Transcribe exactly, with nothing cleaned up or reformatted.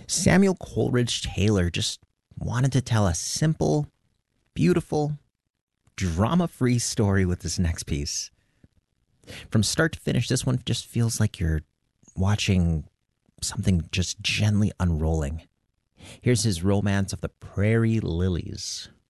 Samuel Coleridge Taylor just wanted to tell a simple, beautiful, drama free story with this next piece. From start to finish, this one just feels like you're watching something just gently unrolling. Here's his Romance of the Prairie Lilies.